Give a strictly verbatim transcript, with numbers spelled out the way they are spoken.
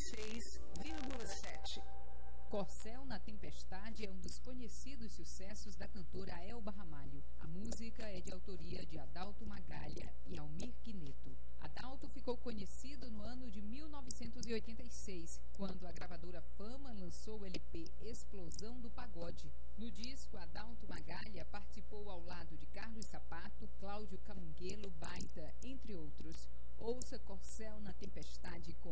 seis vírgula sete. Corcel na Tempestade é um dos conhecidos sucessos da cantora Elba Ramalho. A música é de autoria de Adalto Magalha e Almir Quineto. Adalto ficou conhecido no ano de mil novecentos e oitenta e seis, quando a gravadora Fama lançou o L P Explosão do Pagode. No disco, Adalto Magalha participou ao lado de Carlos Sapato, Cláudio Camunguelo, Baita, entre outros. Ouça Corcel na Tempestade